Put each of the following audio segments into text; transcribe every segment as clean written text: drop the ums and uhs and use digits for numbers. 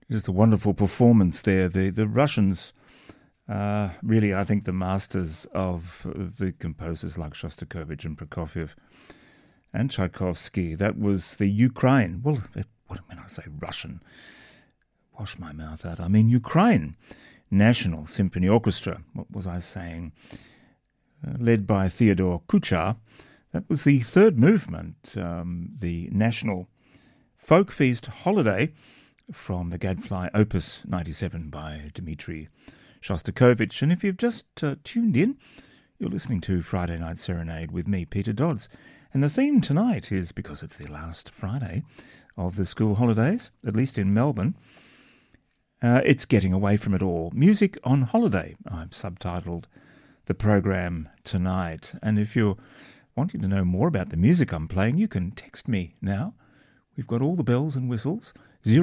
Just a wonderful performance there. The Russians, really, I think, the masters of the composers like Shostakovich and Prokofiev and Tchaikovsky. That was the Ukraine. Well, when I say Russian, wash my mouth out. I mean Ukraine National Symphony Orchestra. What was I saying? Led by Theodore Kuchar. That was the third movement, the National Folk Feast Holiday, from the Gadfly Opus 97 by Dmitri Shostakovich. And if you've just tuned in, you're listening to Friday Night Serenade with me, Peter Dodds. And the theme tonight is, because it's the last Friday of the school holidays, at least in Melbourne, it's getting away from it all. Music on Holiday. I've subtitled the program tonight. And if you're wanting to know more about the music I'm playing, you can text me now. We've got all the bells and whistles.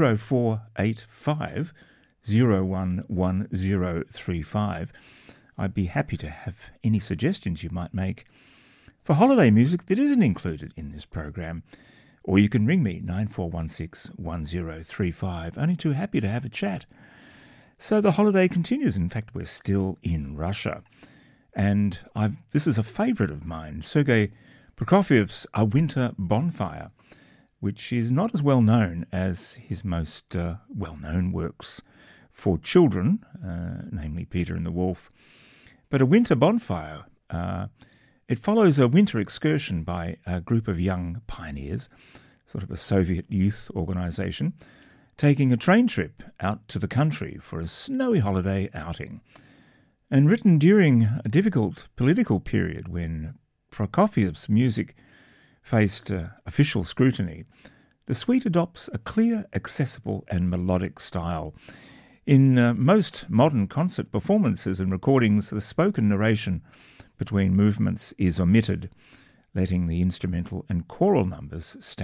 0485 011035. I'd be happy to have any suggestions you might make for holiday music that isn't included in this program. Or you can ring me, 9416 1035. Only too happy to have a chat. So the holiday continues. In fact, we're still in Russia. And this is a favourite of mine, Sergei Prokofiev's A Winter Bonfire, which is not as well known as his most well-known works for children, namely Peter and the Wolf. But A Winter Bonfire, it follows a winter excursion by a group of young pioneers, sort of a Soviet youth organisation, taking a train trip out to the country for a snowy holiday outing. And written during a difficult political period when Prokofiev's music faced official scrutiny, the suite adopts a clear, accessible and melodic style. In most modern concert performances and recordings, the spoken narration between movements is omitted, letting the instrumental and choral numbers stand